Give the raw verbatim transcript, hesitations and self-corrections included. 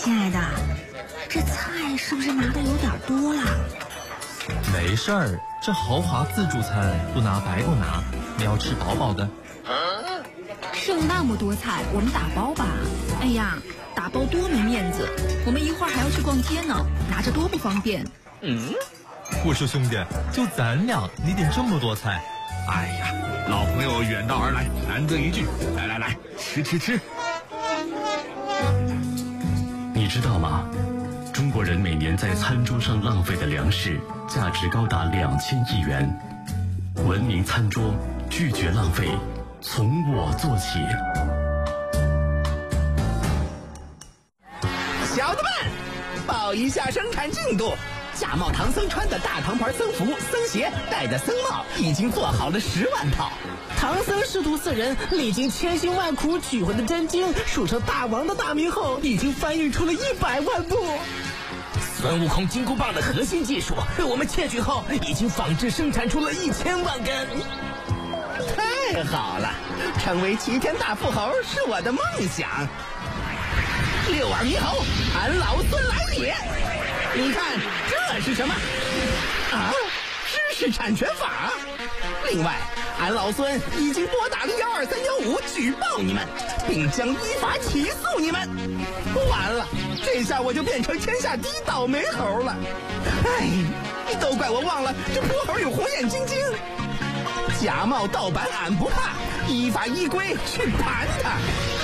亲爱的，这菜是不是拿的有点多了？ 没事儿，这豪华自助餐不拿白不拿，你要吃饱饱的。 剩那么多菜，我们打包吧。哎呀，打包多没面子，我们一会儿还要去逛街呢，拿着多不方便。 嗯，我说兄弟，就咱俩，你点这么多菜。 哎呀，老朋友远道而来，难得一聚，来来来，吃吃吃。 你知道吗？中国人每年在餐桌上浪费的粮食价值高达两千亿元。文明餐桌，拒绝浪费，从我做起。 小子们，报一下生产进度。假冒唐僧穿的大唐牌僧服、僧鞋，戴的僧帽，已经做好了十万套。 唐僧师徒四人历经千辛万苦取回的真经，数成大王的大名后，已经翻译出了一百万部。孙悟空金箍棒的核心技术被我们窃取后，已经仿制生产出了一千万根。 太好了，成为齐天大富豪是我的梦想。六耳猕猴，俺老孙来也！你看这是什么？啊，知识产权法。另外，俺老孙已经拨打了幺二三幺五举报你们，并将依法起诉你们。完了，这下我就变成天下第一倒霉猴了。哎，都怪我忘了这泼猴有红眼金睛。假冒盗版俺不怕，依法依规去盘他。